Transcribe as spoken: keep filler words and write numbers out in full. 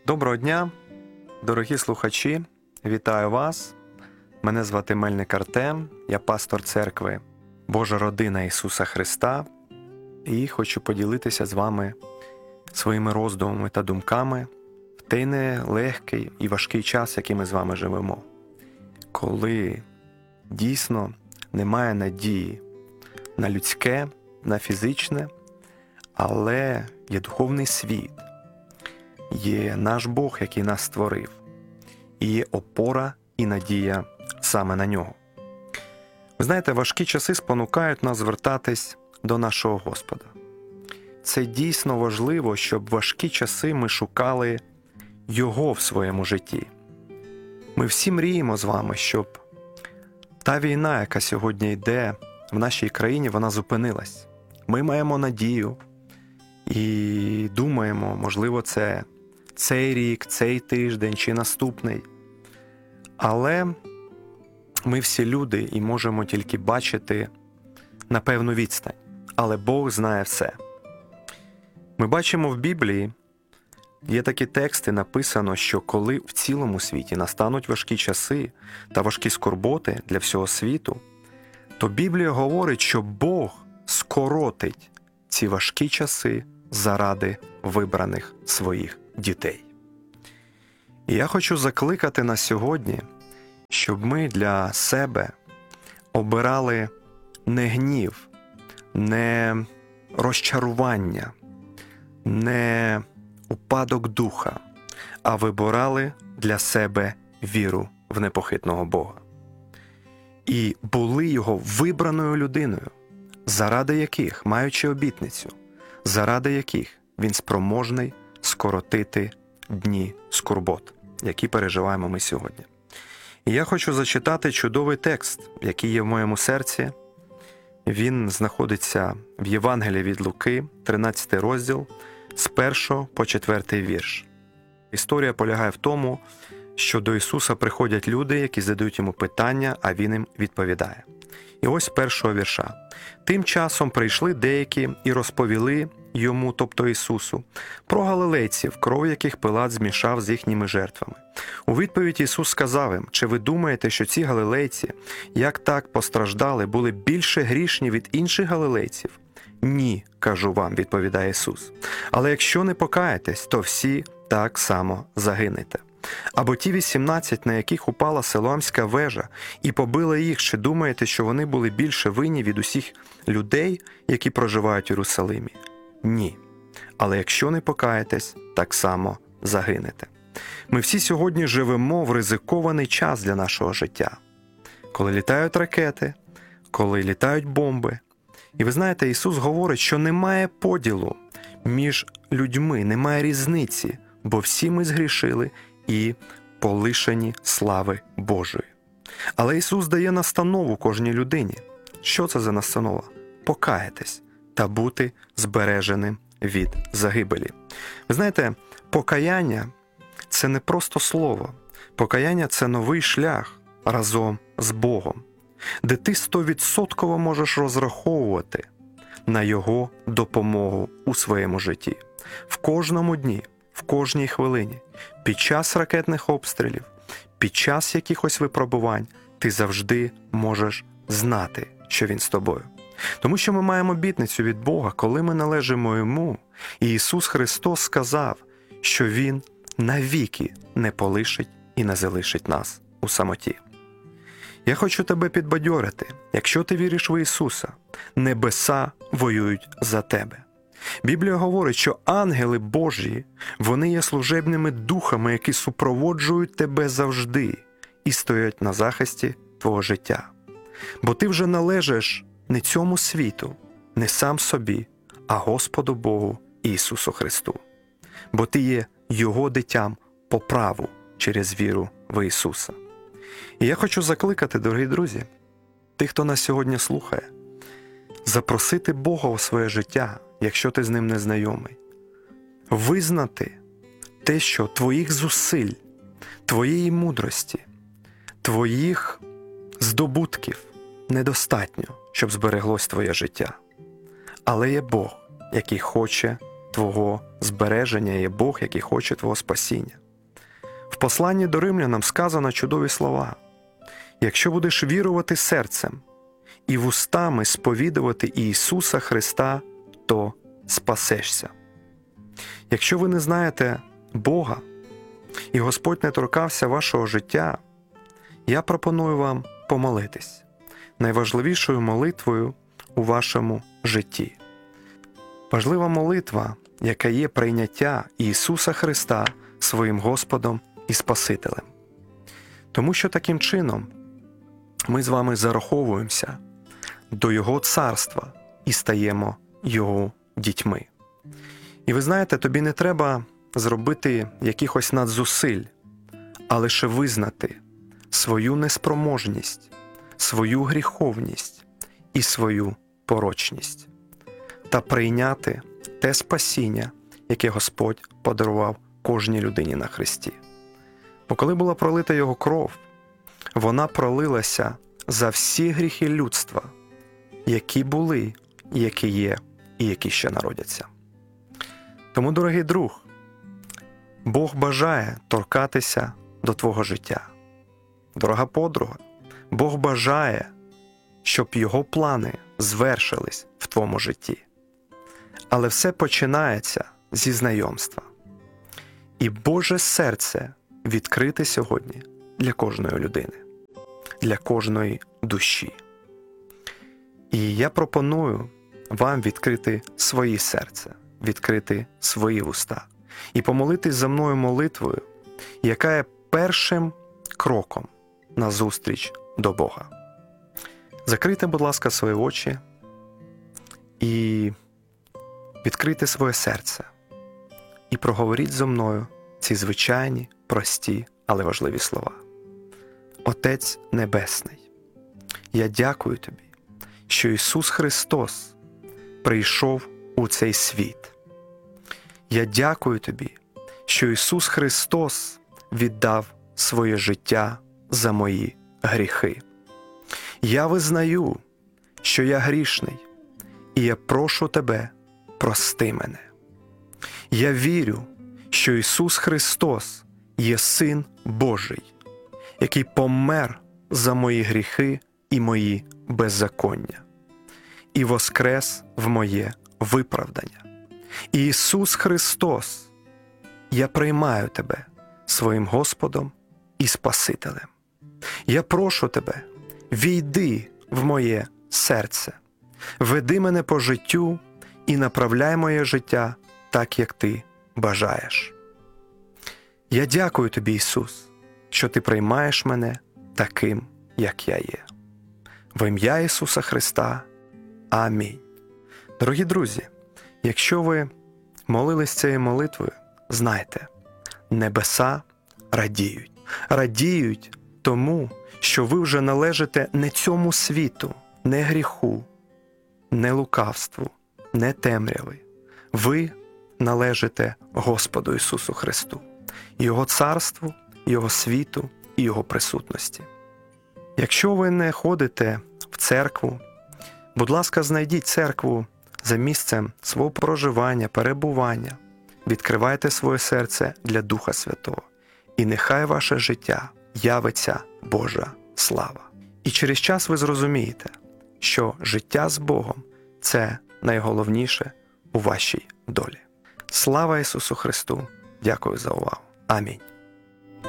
Доброго дня, дорогі слухачі, вітаю вас. Мене звати Мельник Артем, я пастор церкви Божа Родина Ісуса Христа і хочу поділитися з вами своїми роздумами та думками в той нелегкий і важкий час, який ми з вами живемо. Коли дійсно немає надії на людське, на фізичне, але є духовний світ, є наш Бог, який нас створив, і є опора і надія саме на нього. Ви знаєте, важкі часи спонукають нас звертатись до нашого Господа. Це дійсно важливо, щоб в важкі часи ми шукали Його в своєму житті. Ми всі мріємо з вами, щоб та війна, яка сьогодні йде в нашій країні, вона зупинилась. Ми маємо надію і думаємо, можливо, це цей рік, цей тиждень чи наступний. Але ми всі люди і можемо тільки бачити на певну відстань. Але Бог знає все. Ми бачимо в Біблії, є такі тексти, написано, що коли в цілому світі настануть важкі часи та важкі скорботи для всього світу, то Біблія говорить, що Бог скоротить ці важкі часи заради вибраних своїх дітей. І я хочу закликати на сьогодні, щоб ми для себе обирали не гнів, не розчарування, не упадок духа, а вибирали для себе віру в непохитного Бога. І були Його вибраною людиною, заради яких, маючи обітницю, заради яких Він спроможний скоротити дні скорбот, які переживаємо ми сьогодні. І я хочу зачитати чудовий текст, який є в моєму серці. Він знаходиться в Євангелії від Луки, тринадцятий розділ, з першого по четвертий вірш. Історія полягає в тому, що до Ісуса приходять люди, які задають Йому питання, а Він їм відповідає. І ось з першого вірша. «Тим часом прийшли деякі і розповіли Йому, тобто Ісусу, про галилейців, кров яких Пилат змішав з їхніми жертвами. У відповідь Ісус сказав їм: чи ви думаєте, що ці галилейці, як так постраждали, були більше грішні від інших галилейців? Ні, кажу вам, відповідає Ісус. Але якщо не покаєтесь, то всі так само загинете. Або ті вісімнадцять, на яких упала Силоамська вежа, і побила їх, чи думаєте, що вони були більше винні від усіх людей, які проживають в Єрусалимі? Ні. Але якщо не покаєтесь, так само загинете». Ми всі сьогодні живемо в ризикований час для нашого життя. Коли літають ракети, коли літають бомби. І ви знаєте, Ісус говорить, що немає поділу між людьми, немає різниці, бо всі ми згрішили і полишені слави Божої. Але Ісус дає настанову кожній людині. Що це за настанова? Покаятись та бути збереженим від загибелі. Ви знаєте, покаяння – це не просто слово. Покаяння – це новий шлях разом з Богом, де ти стовідсотково можеш розраховувати на Його допомогу у своєму житті. В кожному дні, в кожній хвилині, під час ракетних обстрілів, під час якихось випробувань ти завжди можеш знати, що Він з тобою. Тому що ми маємо обітницю від Бога, коли ми належимо Йому, і Ісус Христос сказав, що Він навіки не полишить і не залишить нас у самоті. Я хочу тебе підбадьорити, якщо ти віриш в Ісуса, небеса воюють за тебе. Біблія говорить, що ангели Божі, вони є служебними духами, які супроводжують тебе завжди і стоять на захисті твого життя. Бо ти вже належиш не цьому світу, не сам собі, а Господу Богу Ісусу Христу. Бо ти є Його дитям по праву через віру в Ісуса. І я хочу закликати, дорогі друзі, тих, хто нас сьогодні слухає, запросити Бога у своє життя, якщо ти з Ним не знайомий. Визнати те, що твоїх зусиль, твоєї мудрості, твоїх здобутків недостатньо, щоб збереглось твоє життя. Але є Бог, який хоче твого збереження, є Бог, який хоче твого спасіння. В посланні до римлянам сказано чудові слова: «Якщо будеш вірувати серцем і вустами сповідувати Ісуса Христа, то спасешся». Якщо ви не знаєте Бога, і Господь не торкався вашого життя, я пропоную вам помолитись найважливішою молитвою у вашому житті. Важлива молитва, яка є прийняття Ісуса Христа своїм Господом і Спасителем. Тому що таким чином ми з вами зараховуємося до Його царства і стаємо Його дітьми. І ви знаєте, тобі не треба зробити якихось надзусиль, а лише визнати свою неспроможність, свою гріховність і свою порочність та прийняти те спасіння, яке Господь подарував кожній людині на хресті. Бо коли була пролита Його кров, вона пролилася за всі гріхи людства, які були, які є і які ще народяться. Тому, дорогий друг, Бог бажає торкатися до твого життя. Дорога подруга, Бог бажає, щоб Його плани звершились в твоєму житті. Але все починається зі знайомства. І Боже серце відкрите сьогодні для кожної людини, для кожної душі. І я пропоную вам відкрити своє серце, відкрити свої вуста і помолитись за мною молитвою, яка є першим кроком назустріч до Бога. Закрийте, будь ласка, свої очі і відкрийте своє серце. І проговоріть зо мною ці звичайні, прості, але важливі слова. Отець Небесний, я дякую Тобі, що Ісус Христос прийшов у цей світ. Я дякую Тобі, що Ісус Христос віддав своє життя за мої гріхи. Я визнаю, що я грішний, і я прошу Тебе, прости мене. Я вірю, що Ісус Христос є Син Божий, який помер за мої гріхи і мої беззаконня, і воскрес в моє виправдання. Ісус Христос, я приймаю Тебе своїм Господом і Спасителем. Я прошу Тебе, війди в моє серце, веди мене по життю і направляй моє життя так, як Ти бажаєш. Я дякую Тобі, Ісус, що Ти приймаєш мене таким, як я є. В ім'я Ісуса Христа. Амінь. Дорогі друзі, якщо ви молились цією молитвою, знайте, небеса радіють. Радіють тому, що ви вже належите не цьому світу, не гріху, не лукавству, не темряви. Ви належите Господу Ісусу Христу, Його царству, Його світу і Його присутності. Якщо ви не ходите в церкву, будь ласка, знайдіть церкву за місцем свого проживання, перебування. Відкривайте своє серце для Духа Святого. І нехай ваше життя явиться Божа слава. І через час ви зрозумієте, що життя з Богом – це найголовніше у вашій долі. Слава Ісусу Христу! Дякую за увагу. Амінь.